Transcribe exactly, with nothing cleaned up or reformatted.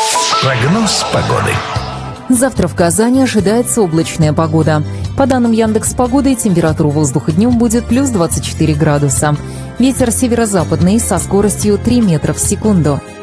Прогноз погоды. Завтра в Казани ожидается облачная погода. По данным Яндекс.Погоды, температура воздуха днем будет плюс двадцать четыре градуса. Ветер северо-западный со скоростью три метра в секунду.